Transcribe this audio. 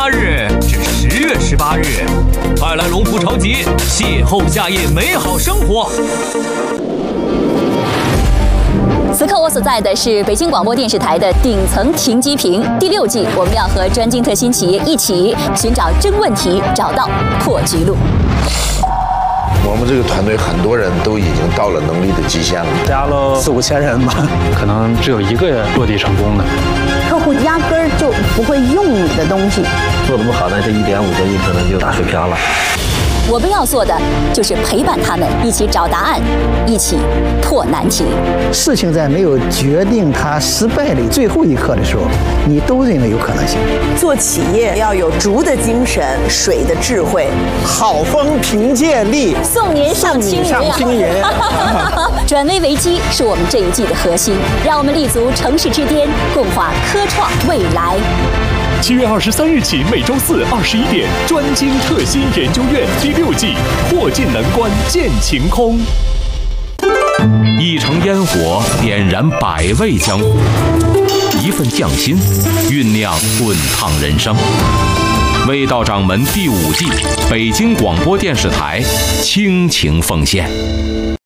日至10月18日，快来龙福超级邂逅夏夜美好生活。 此刻我所在的是北京广播电视台的顶层停机坪第6季，我们要和专精特新企业一起寻找真问题，找到破局路。 我们这个团队很多人都已经到了能力的极限了， 加了4、5千人吧， 可能只有1个落地成功的。 客户压根儿就不会用你的东西， 做得不好，那这1.5个亿可能就打水漂了。 我们要做的就是陪伴他们一起找答案，一起破难题。 事情在没有决定它失败的最后一刻的时候，你都认为有可能性。 做企业要有竹的精神，水的智慧， 好风凭借力， 送您上青云。转危为机是我们这一季的核心，让我们立足城市之巅，共话科创未来。 7月23日起，每周4、21点，专精特新研究院第6季，破尽难关见晴空。 一城烟火点燃百味江湖，一份匠心酝酿滚烫人生。味道掌门第5季，北京广播电视台倾情奉献。